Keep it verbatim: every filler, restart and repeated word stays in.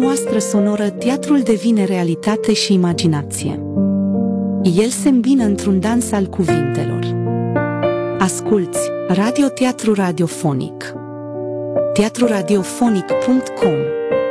noastră sonoră, teatrul devine realitate și imaginație. El se îmbină într-un dans al cuvintelor. Asculți Radio Teatru Radiofonic. teatru radiofonic punct com